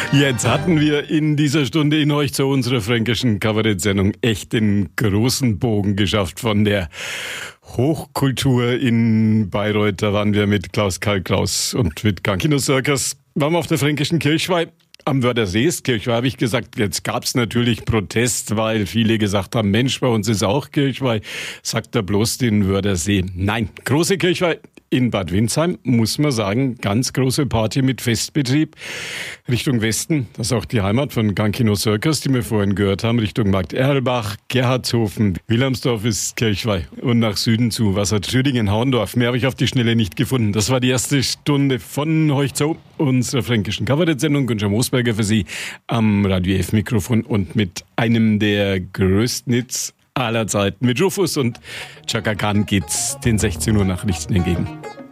Jetzt hatten wir in dieser Stunde in euch zu unserer fränkischen Kabarett-Sendung echt den großen Bogen geschafft von der Hochkultur in Bayreuth. Da waren wir mit Klaus Kaltklaus und mit Cankino Circus. Waren wir auf der fränkischen Kirchweih. Am Wörthersee Kirchweih habe ich gesagt, jetzt gab es natürlich Protest, weil viele gesagt haben, Mensch, bei uns ist auch Kirchweih, sagt er bloß den Wörthersee. Nein, große Kirchweih in Bad Windsheim, muss man sagen, ganz große Party mit Festbetrieb. Richtung Westen, das ist auch die Heimat von Cankino Circus, die wir vorhin gehört haben, Richtung Markt Erlbach, Gerhardshofen, Wilhelmsdorf ist Kirchweih und nach Süden zu Wassertrüdingen-Hauendorf. Mehr habe ich auf die Schnelle nicht gefunden. Das war die erste Stunde von Heuch zu, unserer fränkischen Kabarett-Sendung. Günther Moosberger für Sie am Radio F-Mikrofon und mit einem der größten Hits aller Zeiten. Mit Rufus und Chaka Khan geht's den 16 Uhr Nachrichten entgegen.